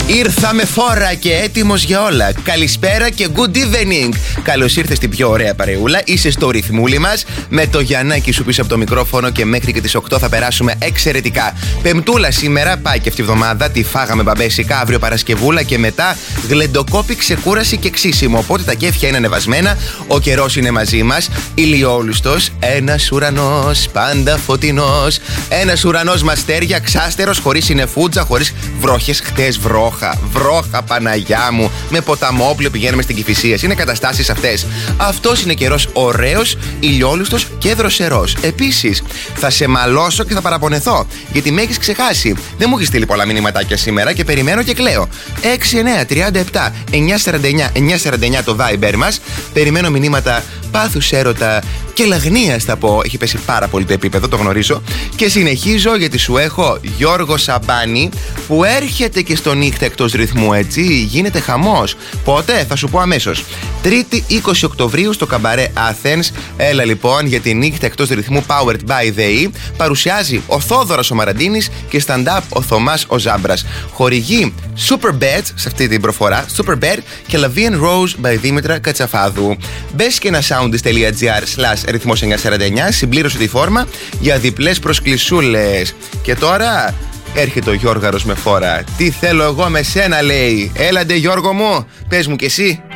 Ήρθα με φόρα και έτοιμος για όλα. Καλησπέρα και good evening. Καλώς ήρθες στην πιο ωραία παρεούλα. Είσαι στο ρυθμούλι μας. Με το Γιαννάκι σου πίσω από το μικρόφωνο και μέχρι και τις 8 θα περάσουμε εξαιρετικά. Πεμπτούλα σήμερα, πάει και αυτή η εβδομάδα. Τη φάγαμε μπαμπέσικα, αύριο Παρασκευούλα και μετά γλεντοκόπη, ξεκούραση και ξύσιμο. Οπότε τα κέφια είναι ανεβασμένα. Ο καιρός είναι μαζί μας. Ηλιόλουστος. Ένας ουρανός πάντα φωτεινός. Ένας ουρανός μαστέρια, ξάστερος, χωρίς συννεφούτζα, χωρίς βροχές. Χτες βρόχα Παναγιά μου. Με ποταμόπλαιο πηγαίνουμε στην Κηφισίας. Είναι καταστάσεις αυτές. Αυτός είναι καιρός ωραίος, ηλιόλουστος και δροσερός. Επίσης, θα σε μαλώσω και θα παραπονεθώ. Γιατί με έχεις ξεχάσει. Δεν μου έχεις στείλει πολλά μηνύματάκια σήμερα και περιμένω και κλαίω. 6937 949 949 το Viber μας. Περιμένω μηνύματα πάθους, έρωτα και λαγνίας θα πω. Έχει πέσει πάρα πολύ το επίπεδο, το γνωρίζω. Και συνεχίζω γιατί σου έχω Γιώργο Σαμπάνη που έρχεται και στο νύχτα εκτός ρυθμού, έτσι. Γίνεται χαμός. Πότε? Θα σου πω αμέσως. 3η 20 Οκτωβρίου στο Καμπαρέ Athens. Έλα λοιπόν για τη νύχτα εκτός ρυθμού Powered by the E. Παρουσιάζει ο Θόδωρος ο Μαραντίνης και stand-up ο Θωμάς ο Ζάμπρας. Χορηγεί Superbed σε αυτή την προφορά. Superbed και Lavian Rose by Δήμητρα Κατσαφάδου. Μπες και ένα soundis.gr/ρυθμός 949. Συμπλήρωσε τη φόρμα για διπλές προσκλησούλες. Και τώρα έρχεται ο Γιώργαρος με φόρα. Τι θέλω εγώ με σένα, λέει. Έλαντε Γιώργο μου, πες μου κι εσύ.